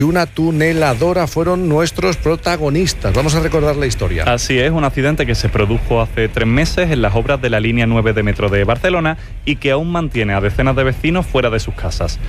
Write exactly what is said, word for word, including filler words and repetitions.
y una tuneladora fueron nuestros protagonistas. Vamos a recordar la historia. Así es, un accidente que se produjo hace tres meses en las obras de la línea nueve de metro de Barcelona y que aún mantiene a decenas de vecinos fuera de sus casas.